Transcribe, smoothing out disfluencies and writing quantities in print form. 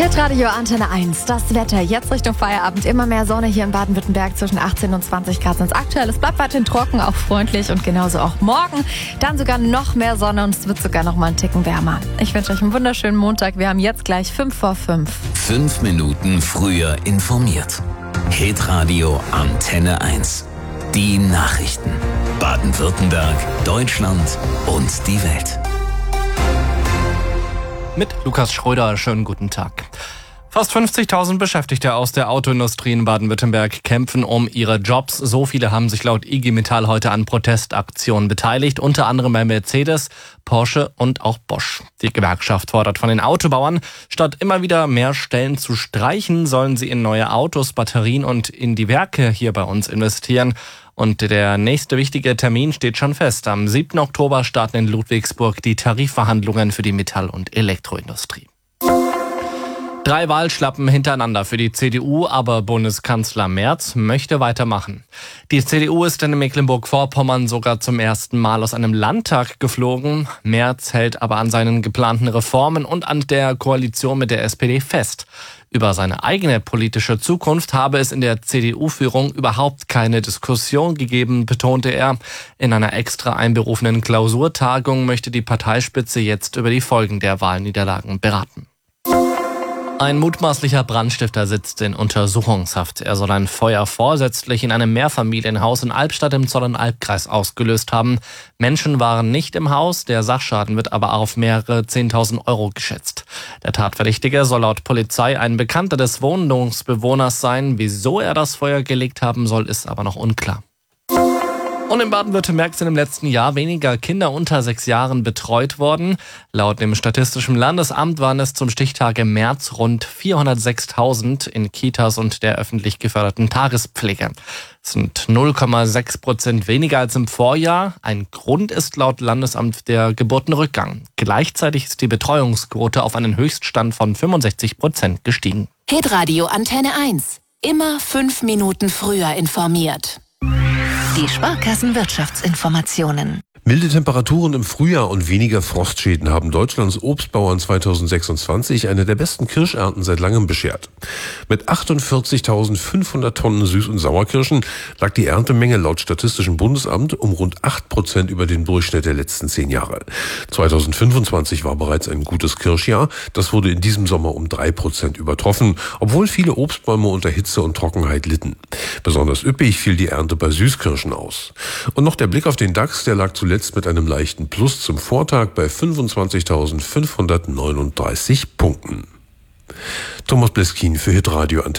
Hitradio Antenne 1, das Wetter. Jetzt Richtung Feierabend. Immer mehr Sonne hier in Baden-Württemberg. Zwischen 18 und 20 Grad sind es aktuell. Es bleibt weiterhin trocken, auch freundlich und genauso auch morgen. Dann sogar noch mehr Sonne und es wird sogar noch mal einen Ticken wärmer. Ich wünsche euch einen wunderschönen Montag. Wir haben jetzt gleich 5:05. 5 Minuten früher informiert. Hitradio Antenne 1. Die Nachrichten. Baden-Württemberg, Deutschland und die Welt. Mit Lukas Schröder, schönen guten Tag. Fast 50.000 Beschäftigte aus der Autoindustrie in Baden-Württemberg kämpfen um ihre Jobs. So viele haben sich laut IG Metall heute an Protestaktionen beteiligt, unter anderem bei Mercedes, Porsche und auch Bosch. Die Gewerkschaft fordert von den Autobauern, statt immer wieder mehr Stellen zu streichen, sollen sie in neue Autos, Batterien und in die Werke hier bei uns investieren. Und der nächste wichtige Termin steht schon fest. Am 7. Oktober starten in Ludwigsburg die Tarifverhandlungen für die Metall- und Elektroindustrie. 3 Wahlschlappen hintereinander für die CDU, aber Bundeskanzler Merz möchte weitermachen. Die CDU ist in Mecklenburg-Vorpommern sogar zum ersten Mal aus einem Landtag geflogen. Merz hält aber an seinen geplanten Reformen und an der Koalition mit der SPD fest. Über seine eigene politische Zukunft habe es in der CDU-Führung überhaupt keine Diskussion gegeben, betonte er. In einer extra einberufenen Klausurtagung möchte die Parteispitze jetzt über die Folgen der Wahlniederlagen beraten. Ein mutmaßlicher Brandstifter sitzt in Untersuchungshaft. Er soll ein Feuer vorsätzlich in einem Mehrfamilienhaus in Albstadt im Zollernalbkreis ausgelöst haben. Menschen waren nicht im Haus, der Sachschaden wird aber auf mehrere 10.000 Euro geschätzt. Der Tatverdächtige soll laut Polizei ein Bekannter des Wohnungsbewohners sein. Wieso er das Feuer gelegt haben soll, ist aber noch unklar. Und in Baden-Württemberg sind im letzten Jahr weniger Kinder unter 6 Jahren betreut worden. Laut dem Statistischen Landesamt waren es zum Stichtag im März rund 406.000 in Kitas und der öffentlich geförderten Tagespflege. Das sind 0,6% weniger als im Vorjahr. Ein Grund ist laut Landesamt der Geburtenrückgang. Gleichzeitig ist die Betreuungsquote auf einen Höchststand von 65% gestiegen. Hitradio Antenne 1. Immer 5 Minuten früher informiert. Die Sparkassen-Wirtschaftsinformationen. Milde Temperaturen im Frühjahr und weniger Frostschäden haben Deutschlands Obstbauern 2026 eine der besten Kirschernten seit langem beschert. Mit 48.500 Tonnen Süß- und Sauerkirschen lag die Erntemenge laut Statistischem Bundesamt um rund 8% über den Durchschnitt der letzten 10 Jahre. 2025 war bereits ein gutes Kirschjahr. Das wurde in diesem Sommer um 3% übertroffen, obwohl viele Obstbäume unter Hitze und Trockenheit litten. Besonders üppig fiel die Ernte bei Süßkirschen aus. Und noch der Blick auf den DAX, der lag zuletzt mit einem leichten Plus zum Vortag bei 25.539 Punkten. Thomas Bleskin für Hitradio Antenne.